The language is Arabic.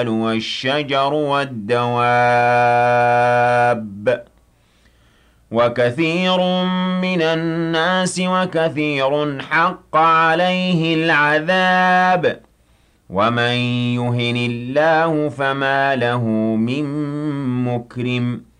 والشجر والدواب وكثير من الناس وكثير حق عليه العذاب ومن يهن الله فما له من مكرم